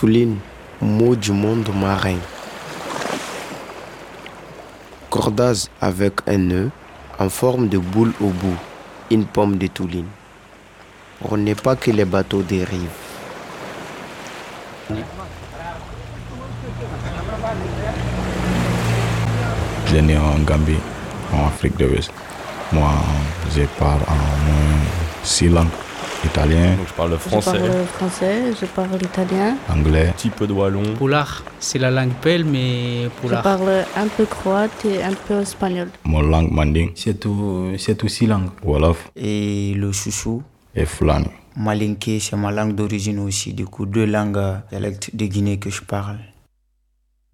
Touline, mot du monde marin. Cordage avec un nœud en forme de boule au bout, une pomme de Touline. Pour ne pas que les bateaux dérivent. Je suis né en Gambie, en Afrique de l'Ouest. Moi, je parle en moins 6 langues. Italien. Donc je parle le français. Je parle français, je parle italien. Anglais. Un petit peu de wallon. Poulard, c'est la langue pelle, mais poulard. Je parle un peu croate et un peu espagnol. Mon langue manding. C'est aussi langue. Wolof. Et le chouchou. Et Fulani. Malinké, c'est ma langue d'origine aussi. Du coup, 2 langues dialectes de Guinée que je parle.